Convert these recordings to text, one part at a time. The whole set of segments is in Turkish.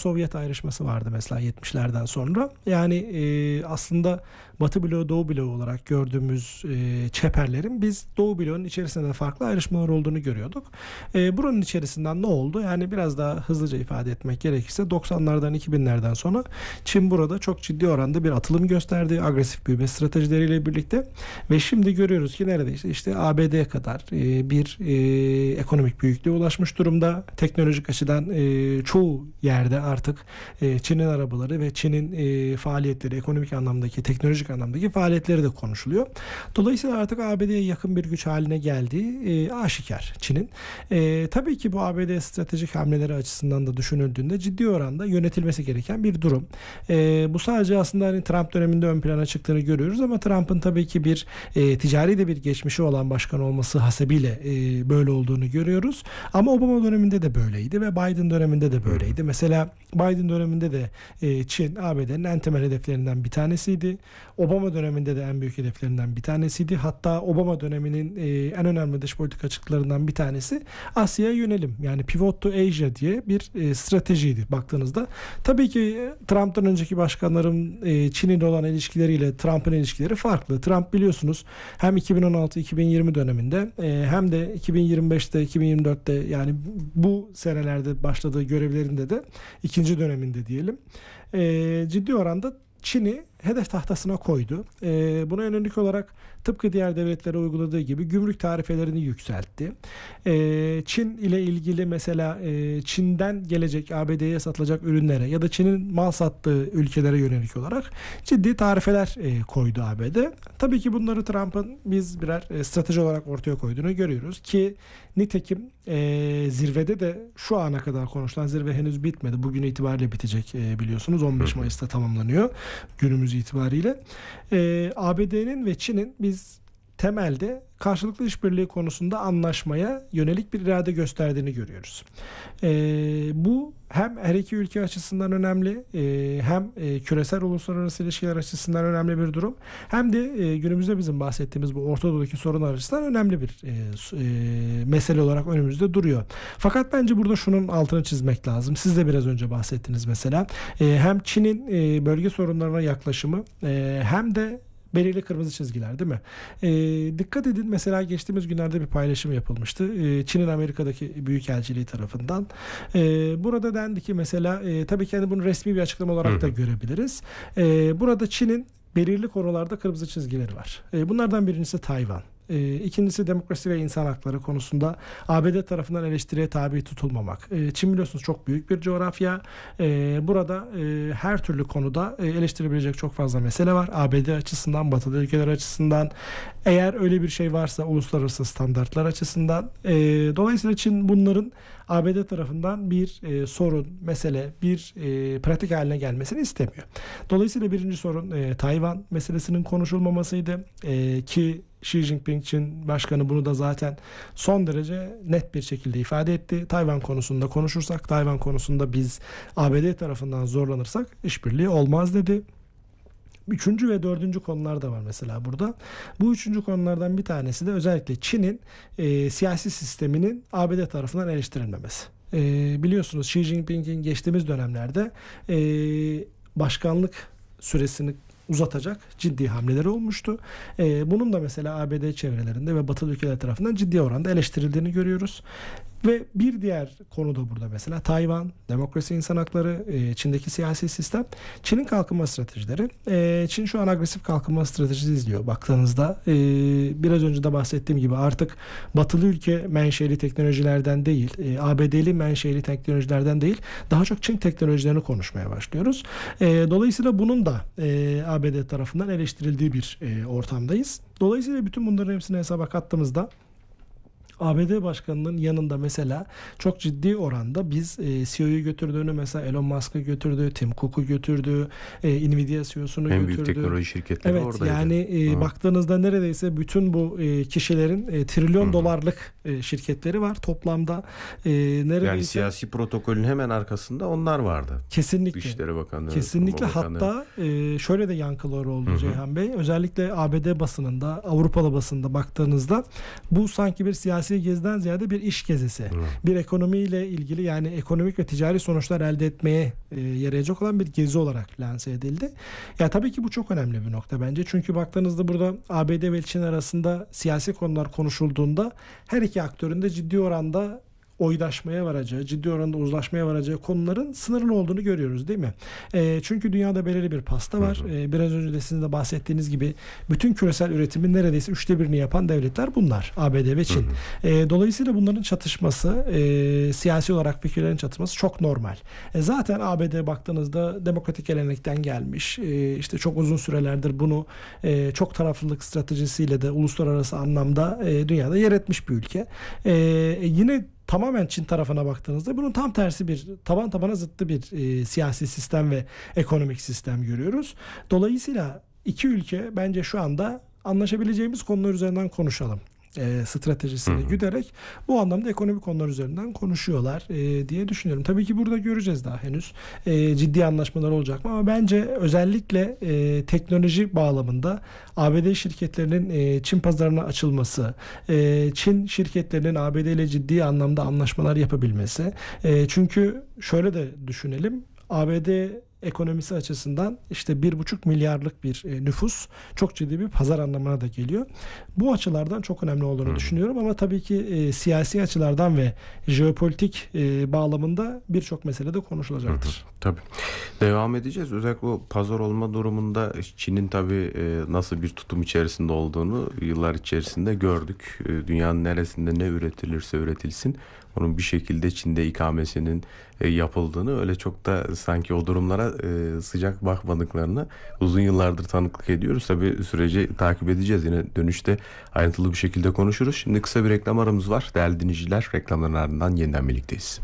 Sovyet ayrışması vardı mesela 70'lerden sonra. Yani aslında Batı bloğu, Doğu bloğu olarak gördüğümüz çeperlerin biz Doğu bloğunun içerisinde de farklı ayrışmalar olduğunu görüyorduk. Buranın içerisinden ne oldu? Yani biraz daha hızlıca ifade etmek gerekirse 90'lardan 2000'lerden sonra Çin burada çok ciddi oranda bir atılım gösterdi. Agresif büyüme stratejileriyle birlikte ve şimdi görüyoruz ki neredeyse işte ABD kadar bir ekonomik büyüklüğe ulaşmış durumda. Teknolojik açıdan çoğu yerde artık Çin'in arabaları ve Çin'in faaliyetleri, ekonomik anlamdaki, teknolojik anlamdaki faaliyetleri de konuşuluyor. Dolayısıyla artık ABD'ye yakın bir güç haline geldiği aşikar Çin'in. Tabii ki bu ABD stratejik hamleleri açısından da düşünüldüğünde ciddi oranda yönetilmesi gereken bir durum. Bu sadece aslında hani Trump döneminde ön plana çıktığını görüyoruz ama Trump'ın tabii ki bir ticari de bir geçmişi olan başkan olması hasebiyle böyle olduğunu görüyoruz. Ama Obama döneminde de böyleydi ve Biden döneminde de böyleydi. Mesela Biden döneminde de Çin ABD'nin en temel hedeflerinden bir tanesiydi. Obama döneminde de en büyük hedeflerinden bir tanesiydi. Hatta Obama döneminin en önemli dış politika açıklarından bir tanesi Asya'ya yönelim. Yani Pivot to Asia diye bir stratejiydi baktığınızda. Tabii ki Trump'tan önceki başkanların Çin'in olan ilişkileriyle Trump'ın ilişkileri farklı. Trump biliyorsunuz hem 2016-2020 döneminde hem de 2025'te 2024'te yani bu senelerde başladığı görevlerinde de ikinci döneminde diyelim ciddi oranda Çin'i hedef tahtasına koydu. Buna yönelik olarak tıpkı diğer devletlere uyguladığı gibi gümrük tarifelerini yükseltti. Çin ile ilgili mesela Çin'den gelecek ABD'ye satılacak ürünlere ya da Çin'in mal sattığı ülkelere yönelik olarak ciddi tarifeler koydu ABD. Tabii ki bunları Trump'ın biz birer strateji olarak ortaya koyduğunu görüyoruz ki nitekim zirvede de şu ana kadar konuşulan zirve henüz bitmedi. Bugün itibariyle bitecek biliyorsunuz. 15 Mayıs'ta tamamlanıyor günümüz itibariyle. ABD'nin ve Çin'in biz temelde karşılıklı işbirliği konusunda anlaşmaya yönelik bir irade gösterdiğini görüyoruz. Bu hem her iki ülke açısından önemli, hem küresel uluslararası ilişkiler açısından önemli bir durum, hem de günümüzde bizim bahsettiğimiz bu Orta Doğu'daki sorunlar açısından önemli bir mesele olarak önümüzde duruyor. Fakat bence burada şunun altını çizmek lazım. Siz de biraz önce bahsettiniz mesela. Hem Çin'in bölge sorunlarına yaklaşımı hem de belirli kırmızı çizgiler değil mi? Dikkat edin mesela geçtiğimiz günlerde bir paylaşım yapılmıştı. Çin'in Amerika'daki büyükelçiliği tarafından. Burada dendi ki mesela tabii ki bunu resmi bir açıklama olarak da görebiliriz. Burada Çin'in belirli konularda kırmızı çizgileri var. Bunlardan birincisi Tayvan. İkincisi demokrasi ve insan hakları konusunda ABD tarafından eleştiriye tabi tutulmamak. Çin biliyorsunuz çok büyük bir coğrafya. Burada her türlü konuda eleştirebilecek çok fazla mesele var. ABD açısından, batılı ülkeler açısından, eğer öyle bir şey varsa uluslararası standartlar açısından. Dolayısıyla Çin bunların ABD tarafından bir sorun, mesele, bir pratik haline gelmesini istemiyor. Dolayısıyla birinci sorun Tayvan meselesinin konuşulmamasıydı ki Xi Jinping Çin Başkanı bunu da zaten son derece net bir şekilde ifade etti. Tayvan konusunda konuşursak, Tayvan konusunda biz ABD tarafından zorlanırsak işbirliği olmaz dedi. Üçüncü ve dördüncü konular da var mesela burada. Bu üçüncü konulardan bir tanesi de özellikle Çin'in siyasi sisteminin ABD tarafından eleştirilmemesi. Biliyorsunuz Xi Jinping'in geçtiğimiz dönemlerde başkanlık süresini uzatacak ciddi hamleleri olmuştu. Bunun da mesela ABD çevrelerinde ve batılı ülkeler tarafından ciddi oranda eleştirildiğini görüyoruz. Ve bir diğer konu da burada mesela Tayvan, demokrasi, insan hakları, Çin'deki siyasi sistem, Çin'in kalkınma stratejileri. Çin şu an agresif kalkınma stratejisi izliyor. Baktığınızda biraz önce de bahsettiğim gibi artık batılı ülke menşeli teknolojilerden değil, ABD'li menşeli teknolojilerden değil, daha çok Çin teknolojilerini konuşmaya başlıyoruz. Dolayısıyla bunun da ABD tarafından eleştirildiği bir ortamdayız. Dolayısıyla bütün bunların hepsini hesaba kattığımızda ABD Başkanı'nın yanında mesela çok ciddi oranda biz CEO'yu götürdüğünü, mesela Elon Musk'ı götürdü, Tim Cook'u götürdü, Nvidia CEO'sunu götürdü. En büyük teknoloji şirketleri evet, oradaydı. Yani baktığınızda neredeyse bütün bu kişilerin trilyon dolarlık şirketleri var toplamda. Neredeyse, yani siyasi protokolün hemen arkasında onlar vardı. Kesinlikle. İçişleri Bakanlığı. Kesinlikle. Hatta şöyle de yankıları oldu Ceyhan Bey. Özellikle ABD basınında, Avrupalı basında baktığınızda bu sanki bir siyasi siyasi geziden ziyade bir iş gezisi. Bir ekonomiyle ilgili, yani ekonomik ve ticari sonuçlar elde etmeye yarayacak olan bir gezi olarak lanse edildi. Ya tabii ki bu çok önemli bir nokta bence. Çünkü baktığınızda burada ABD ve Çin arasında siyasi konular konuşulduğunda her iki aktörün de ciddi oranda oydaşmaya varacağı, ciddi oranda uzlaşmaya varacağı konuların sınırlı olduğunu görüyoruz, değil mi? Çünkü dünyada belirli bir pasta var. Biraz önce de sizin de bahsettiğiniz gibi bütün küresel üretimin neredeyse 1/3'ünü yapan devletler bunlar. ABD ve Çin. Dolayısıyla bunların çatışması, siyasi olarak fikirlerin çatışması çok normal. Zaten ABD baktığınızda demokratik gelenekten gelmiş. İşte çok uzun sürelerdir bunu çok taraflılık stratejisiyle de uluslararası anlamda dünyada yer etmiş bir ülke. Yine tamamen Çin tarafına baktığınızda bunun tam tersi bir, taban tabana zıttı bir siyasi sistem ve ekonomik sistem görüyoruz. Dolayısıyla iki ülke bence şu anda anlaşabileceğimiz konular üzerinden konuşalım stratejisini güderek bu anlamda ekonomik konular üzerinden konuşuyorlar diye düşünüyorum. Tabii ki burada göreceğiz daha henüz ciddi anlaşmalar olacak mı, ama bence özellikle teknoloji bağlamında ABD şirketlerinin Çin pazarına açılması, Çin şirketlerinin ABD ile ciddi anlamda anlaşmalar yapabilmesi. Çünkü şöyle de düşünelim, ABD ekonomisi açısından işte 1,5 milyarlık bir nüfus, çok ciddi bir pazar anlamına da geliyor. Bu açılardan çok önemli olduğunu düşünüyorum, ama tabii ki siyasi açılardan ve jeopolitik bağlamında birçok mesele de konuşulacaktır. Tabii. Devam edeceğiz. Özellikle o pazar olma durumunda Çin'in tabii nasıl bir tutum içerisinde olduğunu yıllar içerisinde gördük. Dünyanın neresinde ne üretilirse üretilsin, onun bir şekilde Çin'de ikamesinin yapıldığını, öyle çok da sanki o durumlara sıcak bakmadıklarını uzun yıllardır tanıklık ediyoruz. Tabii süreci takip edeceğiz. Yine dönüşte ayrıntılı bir şekilde konuşuruz. Şimdi kısa bir reklam aramız var. Değerli dinleyiciler, reklamların ardından yeniden birlikteyiz.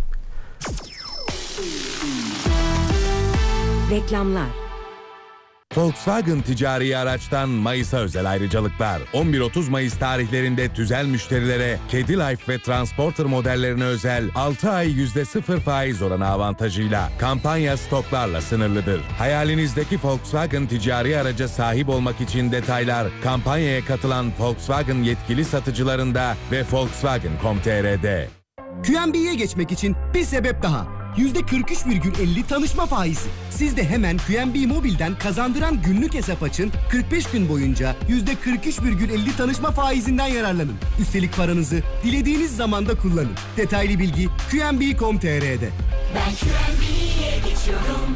Reklamlar. Volkswagen ticari araçtan Mayıs'a özel ayrıcalıklar. 11-30 Mayıs tarihlerinde tüzel müşterilere Kedi Life ve Transporter modellerine özel 6 ay %0 faiz oranı avantajıyla kampanya stoklarla sınırlıdır. Hayalinizdeki Volkswagen ticari araca sahip olmak için detaylar kampanyaya katılan Volkswagen yetkili satıcılarında ve Volkswagen.com.tr'de. QNB'ye geçmek için bir sebep daha. %43,50 tanışma faizi. Siz de hemen QNB Mobil'den kazandıran günlük hesap açın, 45 gün boyunca %43,50 tanışma faizinden yararlanın. Üstelik paranızı dilediğiniz zamanda kullanın. Detaylı bilgi QNB.com.tr'de. Ben QNB'ye geçiyorum.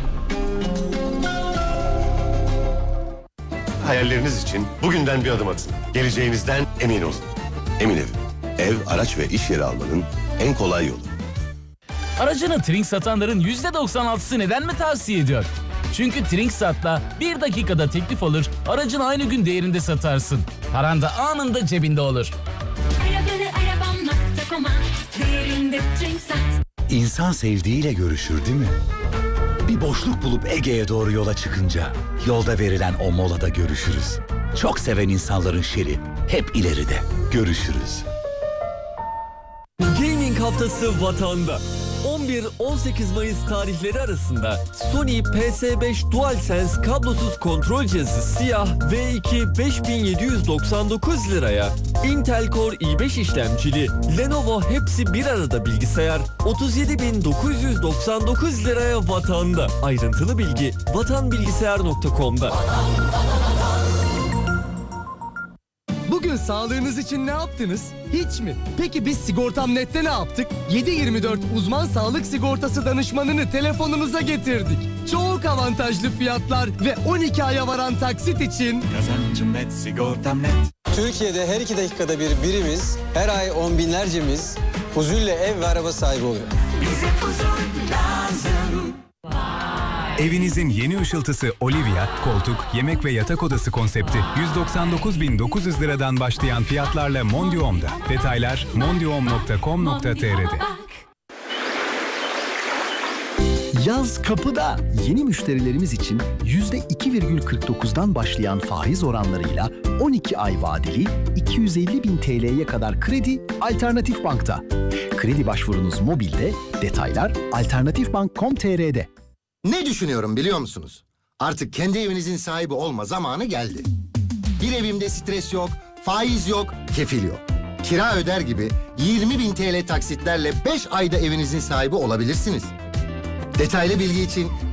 Hayalleriniz için bugünden bir adım atın. Geleceğinizden emin olun. Emin Ev, araç ve iş yeri almanın en kolay yolu. Aracını Trink satanların %96'sı neden mi tavsiye ediyor? Çünkü Trinksat'la 1 dakikada teklif alır, aracını aynı gün değerinde satarsın. Paran da anında cebinde olur. Arabanı arabam.com'a, değerinde Trinksat. İnsan sevdiğiyle görüşür, değil mi? Bir boşluk bulup Ege'ye doğru yola çıkınca yolda verilen o molada görüşürüz. Çok seven insanların şeri hep ileride. Görüşürüz. Gaming haftası Vatan'da. 11-18 Mayıs tarihleri arasında Sony PS5 DualSense kablosuz kontrol cihazı siyah V2 5799 liraya, Intel Core i5 işlemcili Lenovo hepsi bir arada bilgisayar 37.999 liraya Vatan'da. Ayrıntılı bilgi vatanbilgisayar.com'da. Bugün sağlığınız için ne yaptınız? Hiç mi? Peki biz Sigortam.net'te ne yaptık? 7/24 uzman sağlık sigortası danışmanını telefonunuza getirdik. Çok avantajlı fiyatlar ve 12 aya varan taksit için Kazancım net, sigortam net. Türkiye'de her 2 dakikada bir birimiz, her ay on binlercemiz huzurla ev ve araba sahibi oluyor. Bize huzur lazım. Evinizin yeni ışıltısı Olivia, koltuk, yemek ve yatak odası konsepti 199.900 liradan başlayan fiyatlarla Mondium'da. Detaylar mondium.com.tr'de. Yaz kapıda. Yeni müşterilerimiz için %2,49'dan başlayan faiz oranlarıyla 12 ay vadeli 250.000 TL'ye kadar kredi Alternatif Bank'ta. Kredi başvurunuz mobilde, detaylar alternatifbank.com.tr'de. Ne düşünüyorum biliyor musunuz? Artık kendi evinizin sahibi olma zamanı geldi. Bir evimde stres yok, faiz yok, kefil yok. kira öder gibi 20.000 TL taksitlerle 5 ayda evinizin sahibi olabilirsiniz. Detaylı bilgi için